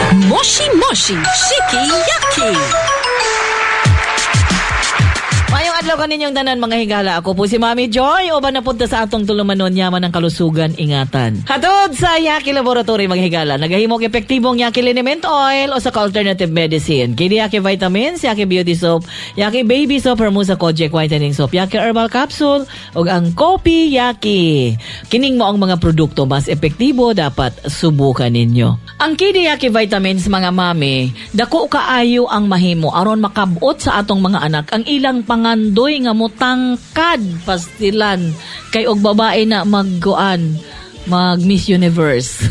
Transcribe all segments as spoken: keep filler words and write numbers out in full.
Moshi Moshi Shiki Yaki. Mayong adlaw kaninyong tanan mga higala. Ako po si Mami Joy. O ba napunta sa atong tulumanon yaman ng kalusugan ingatan. Hatod sa Yaki Laboratory mga higala. Nagahimok epektibong Yaki Liniment Oil o sa alternative medicine. Kini Yaki Vitamins, Yaki Beauty Soap, Yaki Baby Soap, Hermosa Kojic Whitening Soap, Yaki Herbal Capsule, o ang Kopi Yaki. Kining mo ang mga produkto mas epektibo dapat subukan ninyo. Ang Kini Yaki Vitamins mga mami, dako kaayo ang mahimo aron makabot sa atong mga anak ang ilang pangandoy nga motangkad pastilan kay og babae na magguan mag Miss Universe.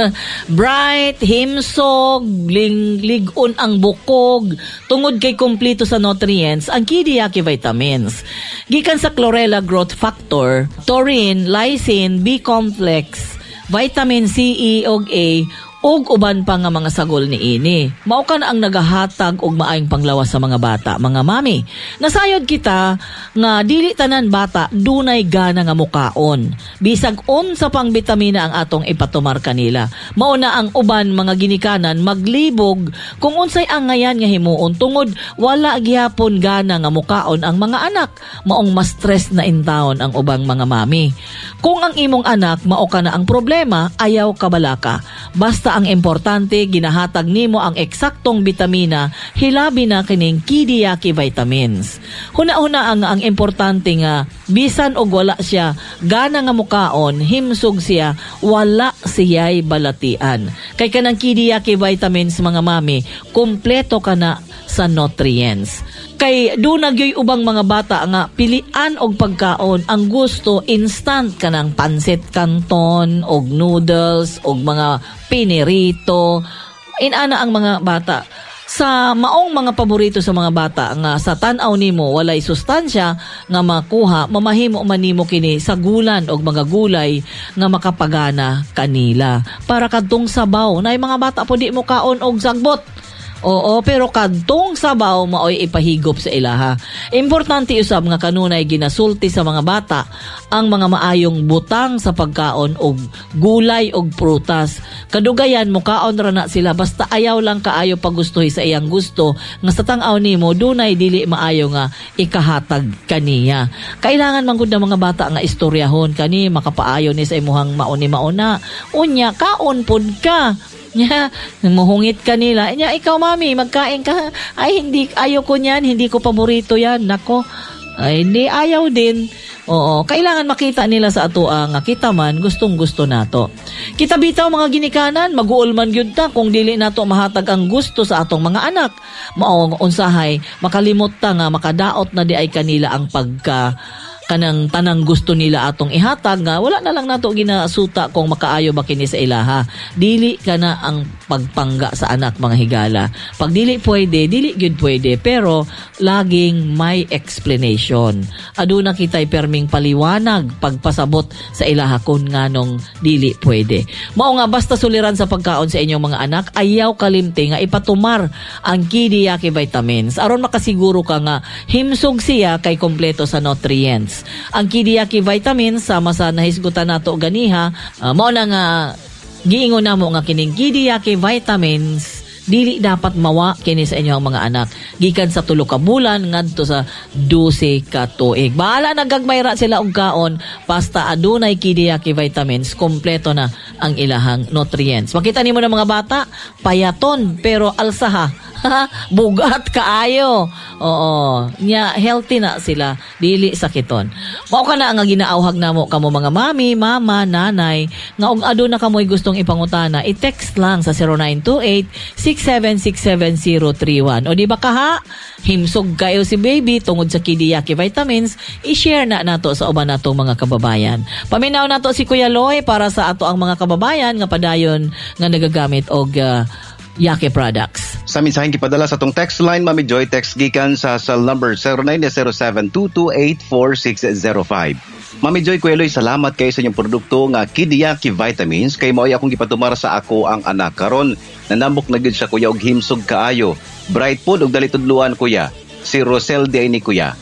Bright, himsog, ling, ligon ang bukog, tungod kay kumpleto sa nutrients ang Kini Yaki Vitamins. Gikan sa Chlorella Growth Factor, taurine, lysine, B-complex, vitamin C, E, ug A, ug uban pa nga mga sagol ni ini. Mao kan ang nagahatag og maayong panglawas sa mga bata, mga mami. Nasayod kita nga dili tanan bata dunay gana nga mukaon. Bisag unsa pang bitamina ang atong ipatumar kanila. Mao na ang uban mga ginikanan maglibog kung unsay ang ngayan nga himuon tungod wala gihapon gana nga mukaon ang mga anak. Maong mas stress na in town ang ubang mga mami. Kung ang imong anak mao ka na ang problema, ayaw kabalaka. Basta ang importante, ginahatag nimo ang eksaktong bitamina, hilabi na kining Kini Yaki Vitamins. Huna-huna ang ang importante nga, bisan og wala siya, gana nga mukaon, himsog siya, wala siya'y balatian. Kay kanang Kini Yaki Vitamins mga mami, kumpleto ka na sa nutrients. Kay dunagyoy ubang mga bata nga pilian og pagkaon ang gusto instant kanang pansit canton og noodles og mga pinirito. Inana ang mga bata sa maong mga paborito sa mga bata nga sa tan-aw nimo walay sustansya nga makuha, mamahimo man nimo kini sa gulan og mga gulay nga makapagana kanila para kadtong sabaw. Nay mga bata po di mo kaon og sagbot. Oo, pero kadtong sabaw maoy ipahigop sa ilaha. Importante usab nga kanunay ginasulti sa mga bata ang mga maayong butang sa pagkaon og gulay og prutas. Kadugayan mo kaon ra na sila basta ayaw lang kaayo pagustuhi sa iyang gusto nga sa tang-aw nimo dunay dili maayo nga ikahatag kaniya. Kailangan man gud ng mga bata nga istoryahon kani makapaayo ni sa imuhang mauni mauna. Unya kaon pud ka. Nya, muhungit ka nila. Nya, ikaw mami, magkain ka. Ay, hindi, ayaw ko niyan. Hindi ko paborito yan. Nako, ay, hindi, ayaw din. Oo, kailangan makita nila sa ato ang kita man, gustong gusto nato. Kita bitaw mga ginikanan, mag-uol man gyud ta kung dili nato mahatag ang gusto sa atong mga anak. Mao unsahay, makalimot ta nga makadaot na di ay kanila ang pagka kanang tanang gusto nila atong ihatag nga wala na lang nato ginasuta kung makaayo ba kini sa ilaha. Dili kana ang pagpangga sa anak mga higala. Pag dili pwede, dili gyud pwede, pero laging may explanation. Aduna kitay perming paliwanag pagpasabot sa ilaha kung nganong dili pwede. Mao nga basta suliran sa pagkaon sa inyong mga anak, ayaw kalimti nga ipatumar ang Kini Yaki Vitamins aron makasiguro ka nga himsog siya kay kompleto sa nutrients. Ang Kini Yaki Vitamins sama sa nahisgutan nato ganiha, uh, mao na nga giingon namo nga kining Kini Yaki Vitamins dili dapat mawa kini sa inyong mga anak gikan sa tulo ka bulan ngadto sa dose ka tuig. Bahala na gagmayra sila og kaon basta adunay Kini Yaki Vitamins, kompleto na ang ilahang nutrients. Makita nimo ng mga bata, payaton pero alsaha. Bugat kaayo. Oo, nya healthy na sila, dili sakiton. Mao kana ang ginaawhag namo kamo mga mami, mama, nanay nga og aduna kamoy gustong ipangutana, i-text lang sa zero nine two eight six seven six seven zero three one. O di ba kaha, himsog kayo si baby tungod sa Kini Yaki Vitamins, i-share na nato sa uban natong mga kababayan. Paminaw nato si Kuya Loy para sa ato ang mga kababayan nga padayon nga nagagamit og uh, Yaki products. Sa mensaheng gipadala sa tong text line, Mami Joy, text gikan sa cell number zero nine zero seven two two eight four six zero five. Mami Joy, Kuya Loy, salamat kayo sa inyong produkto nga Kini Yaki Vitamins kay maoy akong gipatumar sa ako ang anak karon nanambok na gyud siya kuya og himsog kaayo. Bright pod og dali tudluan kuya. Si Rosel di ni kuya.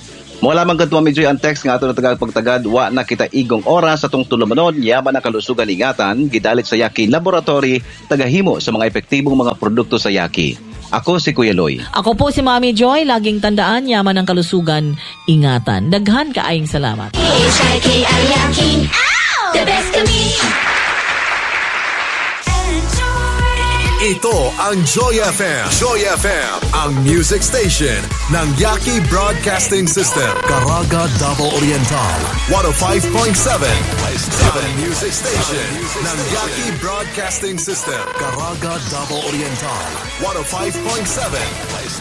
Wala man kadto Mami Joy ang text nga ato na tagal pagtagad wa na kita igong oras sa tong tulumanon yaman ang kalusugan ingatan gidalit sa Yaki Laboratory tagahimo sa mga epektibong mga produkto sa Yaki. Ako si Kuya Loy. Ako po si Mami Joy. Laging tandaan, yaman ang kalusugan, ingatan. Daghan kaayong salamat. The best of me. Ito ang Joy F M. Joy F M, ang music station ng Yaki Broadcasting System. Caraga, Davao Oriental. one oh five point seven. Ang music station ng Yaki Broadcasting System. Caraga, Davao Oriental. one oh five point seven.